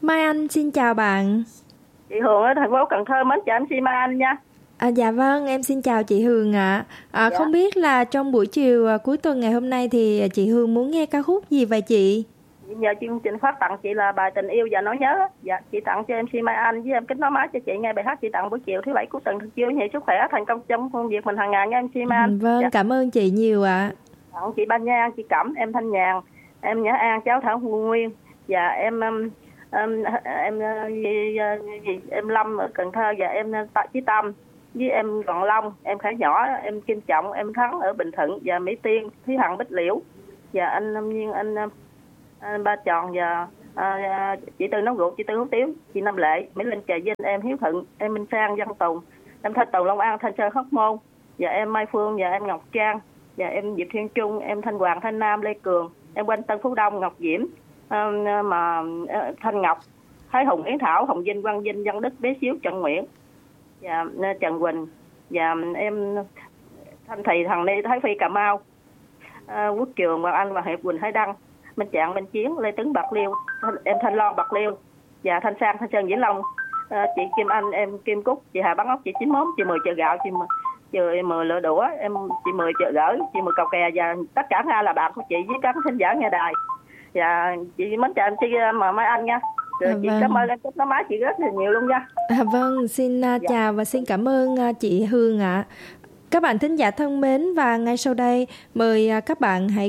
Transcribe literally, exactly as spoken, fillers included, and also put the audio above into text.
Mai Anh xin chào bạn. Chị Hường ở thành phố Cần Thơ, mến chào em xê Mai Anh nha. À, dạ vâng, em xin chào chị Hường ạ. À, Dạ. Không biết là trong buổi chiều à, cuối tuần ngày hôm nay thì chị Hường muốn nghe ca khúc gì vậy chị? Giờ chương trình phát tặng chị là bài Tình Yêu Và Nỗi Nhớ. Dạ, chị tặng cho em xê Mai Anh với em kính nói máy cho chị nghe bài hát chị tặng buổi chiều thứ bảy cuối tuần thật vui nhiều sức khỏe thành công trong công việc mình hàng ngày nha em xê Mai Anh. Vâng, Dạ. cảm ơn chị nhiều ạ. Tặng chị Ban Nhang, chị Cẩm, em Thanh Nhàn, em Nhã An, cháu Thảo Nguyên và em um, um, em uh, gì, uh, gì, em Lâm ở Cần Thơ và em uh, Tạ Chí Tâm với em Gọn Long, em Khải Nhỏ, em Kim Trọng, em Thắng ở Bình Thuận và Mỹ Tiên, Thúy Hằng, Bích Liễu và anh um, Nhiên anh, um, anh Ba Tròn và uh, chị Tư Nấu Rượu, chị Tư Hút Tiếu, chị Nam Lệ, Mỹ Linh Trà Vinh, em Hiếu Thuận, em Minh Sang, Văn Tùng, em Thanh Tùng, Long An, Thanh Sơn, Hóc Môn và em Mai Phương và em Ngọc Trang và em Diệp Thiên Trung, em Thanh Hoàng, Thanh Nam, Lê Cường, em Quanh Tân Phú Đông, Ngọc Diễm, um, mà uh, Thanh Ngọc, Thái Hùng, Yến Thảo, Hồng Vinh, Quang Vinh, Văn Đức, Bé Xíu, Trần Nguyễn và uh, Trần Quỳnh và em Thanh Thị, thằng Lê Thái Phi, Cà Mau, uh, Quốc Trường, Hoàng Anh và Hiệp Quỳnh, Hải Đăng, Minh Trạng, Minh Chiến, Lê Tấn, Bạc Liêu, em Thanh Loan, Bạc Liêu và Thanh Sang, Thanh Sơn, Vĩnh Long, uh, chị Kim Anh, em Kim Cúc, chị Hà Bán Ốc, chị Chín Mốt, chị Mười chợ gạo, chị Mười chị Mười lửa đũa, em chị Mười chợ gửi, chị Mười cầu kè và tất cả nga là bạn của chị với các thính giả nghe đài. Và chị mến chào em chị mà Mai Anh nha. Rồi À, chị vâng. cảm ơn em nói máy chị rất là nhiều luôn nha. À, vâng, xin uh, Dạ. chào và xin cảm ơn uh, chị Hương ạ. Các bạn thính giả thân mến, và ngay sau đây mời uh, các bạn hãy